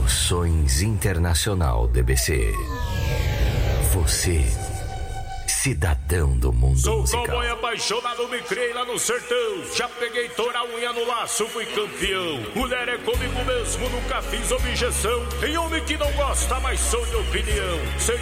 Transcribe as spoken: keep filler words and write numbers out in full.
Emoções Internacional D B C. Você, cidadão do mundo Sou musical. cowboy apaixonado, me criei lá no sertão. Já peguei toda a unha no laço, fui campeão. Mulher é comigo mesmo, nunca fiz objeção. Tem homem que não gosta, mas sou de opinião. Sei